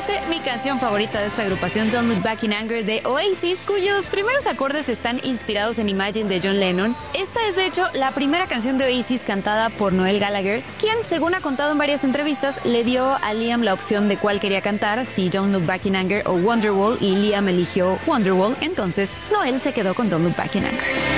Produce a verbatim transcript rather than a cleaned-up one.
escuchaste mi canción favorita de esta agrupación, Don't Look Back in Anger, de Oasis, cuyos primeros acordes están inspirados en Imagine de John Lennon. Esta es, de hecho, la primera canción de Oasis cantada por Noel Gallagher, quien, según ha contado en varias entrevistas, le dio a Liam la opción de cuál quería cantar, si Don't Look Back in Anger o Wonderwall, y Liam eligió Wonderwall, entonces Noel se quedó con Don't Look Back in Anger.